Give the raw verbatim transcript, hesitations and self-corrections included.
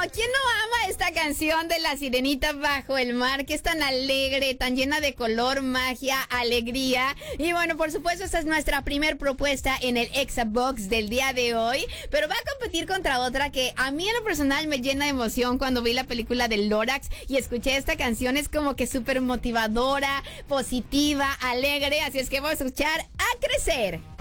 ¿quién no ama esta canción de La Sirenita Bajo el Mar, que es tan alegre, tan llena de color, magia, alegría? Y bueno, por supuesto, esta es nuestra primer propuesta en el Exabox del día de hoy, pero va a competir contra otra que a mí en lo personal me llena de emoción cuando vi la película de Lorax y escuché esta canción. Es como que súper motivadora, positiva, alegre, así es que vamos a escuchar A Crecer.